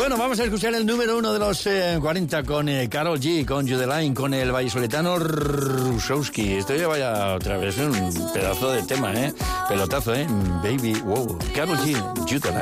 Bueno, vamos a escuchar el número 1 de los 40 con Karol G, con Judeline, con el vallisoletano Rusowski. Esto ya vaya otra vez un pedazo de tema, pelotazo, baby, wow. Karol G, Judeline.